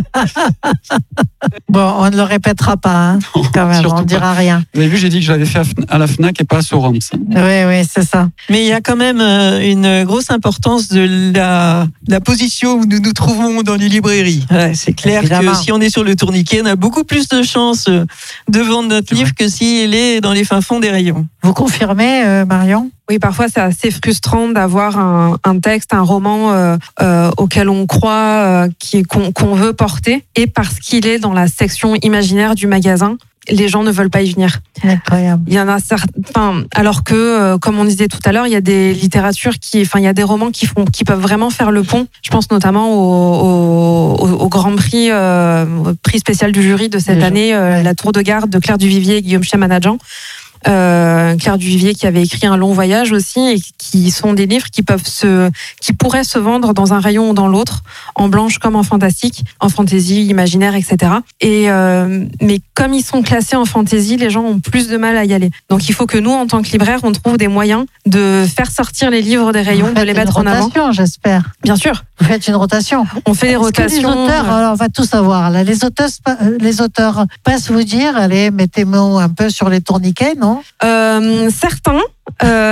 Bon, on ne le répétera pas, hein, non, quand même. On ne dira pas. Rien. Vous avez vu, j'ai dit que je l'avais fait à la Fnac et pas à Soramps. Oui, oui, c'est ça. Mais il y a quand même une grosse importance de la, la position où nous nous trouvons dans les librairies. Ouais, c'est clair Évidemment. Que si on est sur le tourniquet, on a beaucoup plus de chances de vendre notre livre que s'il est dans les fins fonds des rayons. Vous confirmez, euh, Marion ? Oui, parfois c'est assez frustrant d'avoir un, un texte, un roman euh, euh, auquel on croit, euh, qui, qu'on, qu'on veut porter, et parce qu'il est dans la section imaginaire du magasin, les gens ne veulent pas y venir. Incroyable. Il y en a certains, alors que, euh, comme on disait tout à l'heure, il y a des littératures qui, enfin, il y a des romans qui font, qui peuvent vraiment faire le pont. Je pense notamment au, au, au Grand Prix, euh, prix spécial du jury de cette les année, euh, La Tour de Garde de Claire Duvivier et Guillaume Chiamanadjan. Euh, Claire Duvivier qui avait écrit Un long voyage aussi et qui sont des livres qui peuvent se, qui pourraient se vendre dans un rayon ou dans l'autre, en blanche comme en fantastique, en fantaisie, imaginaire, et cetera. Et euh, mais comme ils sont classés en fantaisie, les gens ont plus de mal à y aller. Donc il faut que nous, en tant que libraires, on trouve des moyens de faire sortir les livres des rayons, de les mettre en avant. J'espère. Bien sûr. Vous faites une rotation. On fait des Est-ce rotations. Que les auteurs, alors on va tout savoir là. Les auteurs, les auteurs passent vous dire, allez, mettez-moi un peu sur les tourniquets, non? Euh, certains. Euh...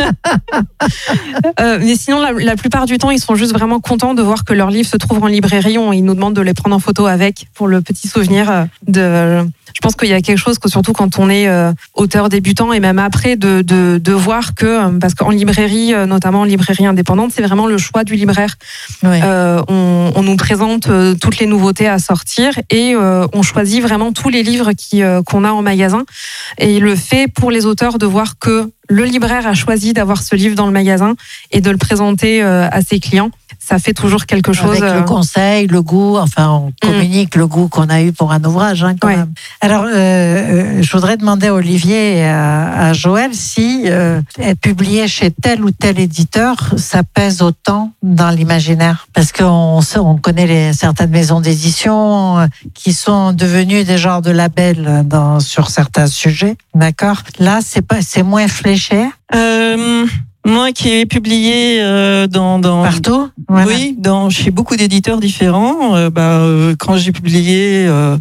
euh, mais sinon, la, la plupart du temps, ils sont juste vraiment contents de voir que leurs livres se trouvent en librairie. Ils nous demandent de les prendre en photo avec pour le petit souvenir de. Je pense qu'il y a quelque chose que surtout quand on est euh, auteur débutant et même après de, de, de voir que, parce qu'en librairie, notamment en librairie indépendante, c'est vraiment le choix du libraire. Ouais. Euh, on, on nous présente euh, toutes les nouveautés à sortir et euh, on choisit vraiment tous les livres qui, euh, qu'on a en magasin. Et il le fait pour les auteurs de voir que le libraire a choisi d'avoir ce livre dans le magasin et de le présenter euh, à ses clients. ça fait toujours quelque chose. Avec le conseil, le goût, enfin, on communique mmh. le goût qu'on a eu pour un ouvrage, hein, quand ouais. même. Alors, euh, je voudrais demander à Olivier et à, à Joël si euh, être publié chez tel ou tel éditeur, ça pèse autant dans l'imaginaire. Parce qu'on on connaît les, certaines maisons d'édition euh, qui sont devenues des genres de labels dans, sur certains sujets, d'accord ? Là, c'est pas, c'est moins fléché. Euh... Moi qui ai publié euh, dans, dans partout, voilà. Oui, dans chez beaucoup d'éditeurs différents. Euh, bah, euh, quand j'ai publié euh,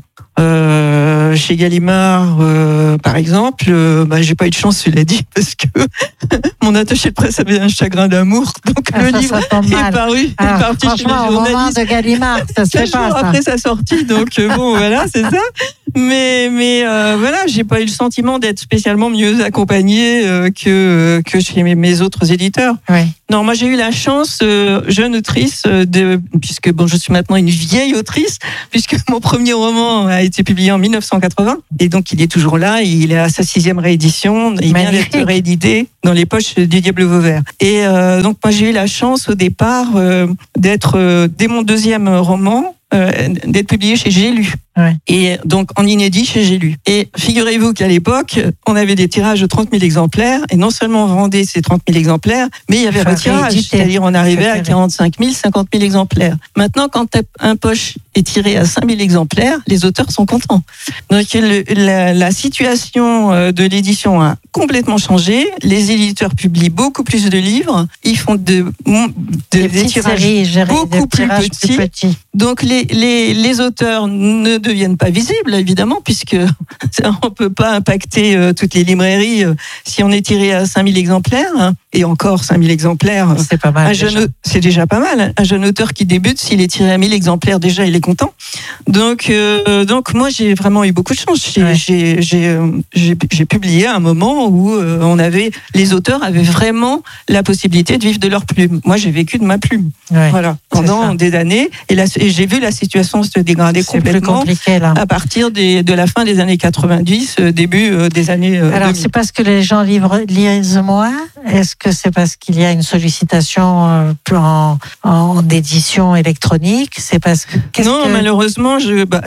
euh, chez Gallimard, euh, par exemple, euh, bah, j'ai pas eu de chance, cela dit, parce que mon attaché de presse avait un chagrin d'amour, donc ah, le ça, livre ça est paru, Alors, est parti chez les journalistes. Au moment de Gallimard, ça se fait pas. Ça. Après sa sortie, donc euh, bon, voilà, c'est ça. Mais mais euh, voilà, j'ai pas eu le sentiment d'être spécialement mieux accompagnée euh, que que chez mes, mes autres éditeurs. Oui. Non, moi j'ai eu la chance, euh, jeune autrice, euh, de puisque bon, je suis maintenant une vieille autrice, puisque mon premier roman a été publié en mille neuf cent quatre-vingts et donc il est toujours là, il est à sa sixième réédition, il vient d'être réédité dans les poches du Diable Vauvert. Et euh, donc moi j'ai eu la chance au départ euh, d'être euh, dès mon deuxième roman. Euh, d'être publié chez J'ai lu. Ouais. Et donc en inédit chez J'ai lu. Et figurez-vous qu'à l'époque, on avait des tirages de trente mille exemplaires, et non seulement on vendait ces trente mille exemplaires, mais il y avait un tirage, c'est-à-dire on arrivait à quarante-cinq mille, cinquante mille exemplaires. Maintenant, quand un poche est tiré à cinq mille exemplaires, les auteurs sont contents. Donc le, la, la situation de l'édition a complètement changé. Les éditeurs publient beaucoup plus de livres, ils font de, de, des, des tirages séries, beaucoup plus petits. plus petits. Donc les, les, les auteurs ne deviennent pas visibles, évidemment, puisque on ne peut pas impacter euh, toutes les librairies euh, si on est tiré à cinq mille exemplaires, hein, et encore cinq mille exemplaires. C'est pas mal. Un jeune, déjà. C'est déjà pas mal. Un jeune auteur qui débute, s'il est tiré à mille exemplaires, déjà, il est content. Donc, euh, donc moi, j'ai vraiment eu beaucoup de chance. J'ai, ouais. j'ai, j'ai, j'ai, j'ai publié à un moment où euh, on avait, les auteurs avaient vraiment la possibilité de vivre de leur plume. Moi, j'ai vécu de ma plume. Ouais, voilà, pendant des années. Et, la, et j'ai vu la situation se dégrader c'est complètement là. à partir des, de la fin des années quatre-vingt-dix, début des années Alors, deux mille. C'est parce que les gens livrent, lisent moins ? Est-ce que c'est parce qu'il y a une sollicitation euh, en, en édition électronique ? C'est parce que... Non, que... malheureusement, je, bah,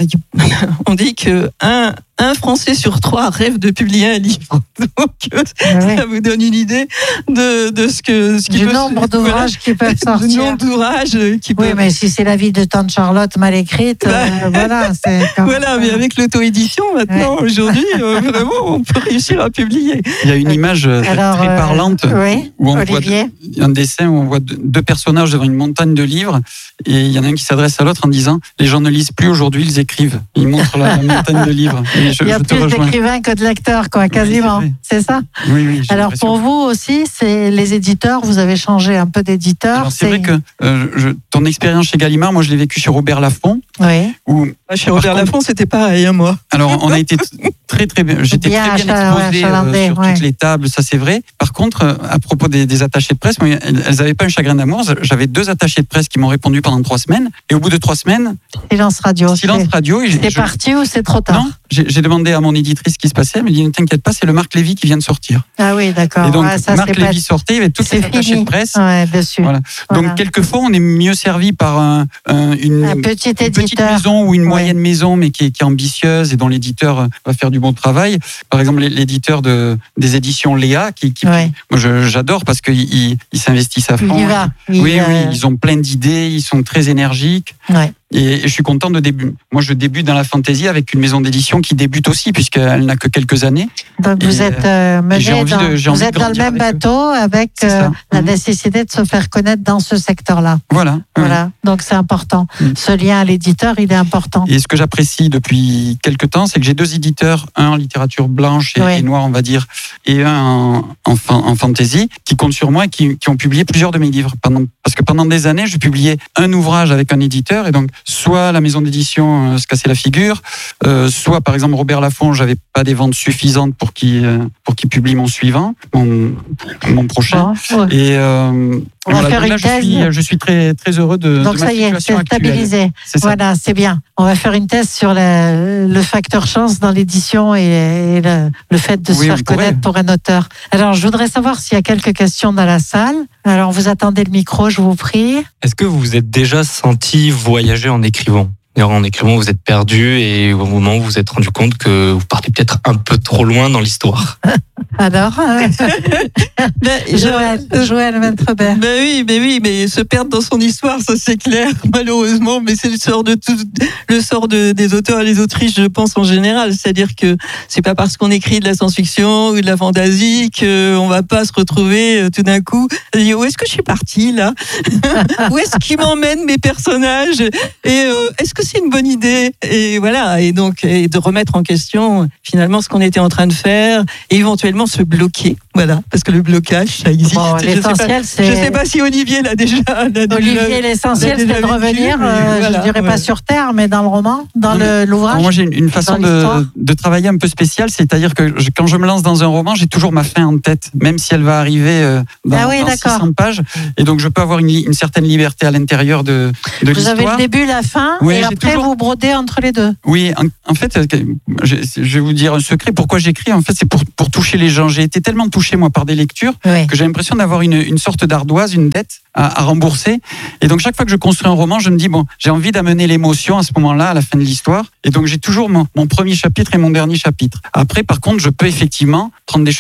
on dit que un, un Français sur trois rêve de publier un livre. Donc, ah oui. ça vous donne une idée de, de ce que... Ce qui du peut nombre se... d'ouvrages voilà. qui peuvent sortir. Du nombre d'ouvrages qui Oui, peuvent... mais si c'est la vie de tante Charlotte mal écrite, bah, euh, voilà. C'est quand voilà, mais avec l'auto-édition, maintenant, ouais. aujourd'hui, euh, vraiment, on peut réussir à publier. Il y a une image Alors, très parlante euh, oui, où on Olivier. voit un dessin où on voit deux personnages devant une montagne de livres et il y en a un qui s'adresse à l'autre en disant « Les gens ne lisent plus aujourd'hui, ils écrivent. » Ils montrent la, la montagne de livres. Et je, il y a je plus te d'écrivains que de lecteurs, quoi, quasiment. Oui, c'est, c'est ça Oui, oui. Alors pour vous aussi, c'est les éditeurs, vous avez changé un peu d'éditeur. Alors, c'est, c'est vrai que euh, je, ton expérience chez Gallimard, moi je l'ai vécu chez Robert Laffont. Oui. Où, chez Robert Laffont, c'était pareil, hein, moi. Alors on a été très très bien, j'étais bien très bien exposé euh, sur ouais. toutes les tables, ça c'est vrai. Par contre, à propos des, des attachés de presse, moi, elles n'avaient pas un chagrin d'amour. J'avais deux attachés de presse qui m'ont répondu pendant trois semaines. Et au bout de trois semaines, silence radio. Silence c'est, radio. C'est je, parti ou c'est trop tard? Non, j'ai, j'ai demandé à mon éditrice ce qui se passait. Elle m'a dit ne t'inquiète pas, c'est le Marc Lévy qui vient de sortir. Ah oui, d'accord. Et donc ouais, ça, Marc Lévy pas... sortait, il y avait toutes les attachés de presse. Ouais, bien sûr. Voilà. Voilà. Donc quelquefois, on est mieux servi par un, un, une, un petit une petite maison ou une ouais. moyenne maison, mais qui est, qui est ambitieuse et dont l'éditeur va faire du bon travail. Par exemple, l'éditeur de des éditions Léa, qui, qui ouais. moi je, j'adore parce qu'ils ils, ils s'investissent à fond. Il y va. Oui, il, oui, euh... ils ont plein d'idées, ils sont très énergiques. Ouais. Et je suis content de débuter. Moi, je débute dans la fantasy avec une maison d'édition qui débute aussi, puisqu'elle n'a que quelques années. Donc, vous et êtes euh, mené dans, de, vous êtes dans le même avec bateau eux. avec euh, la mmh. nécessité de se faire connaître dans ce secteur-là. Voilà. Voilà. Oui. Donc, c'est important. Mmh. Ce lien à l'éditeur, il est important. Et ce que j'apprécie depuis quelques temps, c'est que j'ai deux éditeurs, un en littérature blanche et, oui. et noire, on va dire, et un en, en, en fantasy, qui comptent sur moi et qui, qui ont publié plusieurs de mes livres. Pendant, parce que pendant des années, je publiais un ouvrage avec un éditeur, et donc, soit la maison d'édition euh, se cassait la figure, euh, soit par exemple Robert Laffont, j'avais pas des ventes suffisantes pour qu'il euh, pour qu'il publie mon suivant, mon, mon prochain. Oh, ouais. Et euh, On va faire une là, thèse. Je suis, je suis très, très heureux de, Donc de ma ça y est, situation c'est stabilisé. actuelle. C'est ça. Voilà, c'est bien. On va faire une thèse sur le, le facteur chance dans l'édition et, et le, le fait de se oui, faire connaître pour un auteur. Alors, je voudrais savoir s'il y a quelques questions dans la salle. Alors, vous attendez le micro, je vous prie. Est-ce que vous vous êtes déjà senti voyager en écrivant ? En écrivant, vous êtes perdu et au moment où vous vous êtes rendu compte que vous partez peut-être un peu trop loin dans l'histoire. Alors, euh... ben, Joël, Joël Maître-Bert. Ben oui, ben oui, mais se perdre dans son histoire, ça c'est clair, malheureusement, mais c'est le sort de tout, le sort de, des auteurs et des autrices, je pense en général. C'est-à-dire que c'est pas parce qu'on écrit de la science-fiction ou de la fantasy qu'on va pas se retrouver tout d'un coup. Dire, où est-ce que je suis parti là ? Où est-ce qu'ils m'emmènent mes personnages ? Et euh, est-ce que c'est une bonne idée ? Et voilà, et donc et de remettre en question finalement ce qu'on était en train de faire et éventuellement se bloquer, voilà, parce que le blocage, ça existe. Bon, l'essentiel, c'est... Je sais pas si Olivier l'a déjà... L'a Olivier, déjà, l'essentiel, c'est de revenir, euh, voilà, je dirais ouais. pas sur Terre, mais dans le roman, dans le, l'ouvrage. Alors moi, j'ai une, une façon de, de travailler un peu spéciale, c'est-à-dire que je, quand je me lance dans un roman, j'ai toujours ma fin en tête, même si elle va arriver euh, dans, ah oui, dans six cents pages, et donc je peux avoir une, une certaine liberté à l'intérieur de, de vous l'histoire. Vous avez le début, la fin, oui, et après toujours... vous brodez entre les deux. Oui, en, en fait, je, je vais vous dire un secret, pourquoi j'écris, en fait, c'est pour, pour toucher les gens. J'ai été tellement touché, moi, par des lectures, oui. que j'ai l'impression d'avoir une, une sorte d'ardoise, une dette à, à rembourser. Et donc, chaque fois que je construis un roman, je me dis, bon, j'ai envie d'amener l'émotion à ce moment-là, à la fin de l'histoire. Et donc, j'ai toujours mon, mon premier chapitre et mon dernier chapitre. Après, par contre, je peux effectivement prendre des chemins